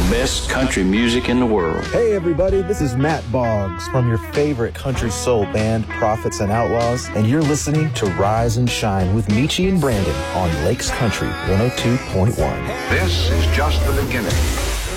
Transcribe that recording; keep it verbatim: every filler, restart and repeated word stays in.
best country music in the world. Hey everybody, this is Matt Boggs from your favorite country soul band, Prophets and Outlaws, and you're listening to Rise and Shine with Michi and Brandon on Lakes Country one oh two point one. This is just the beginning.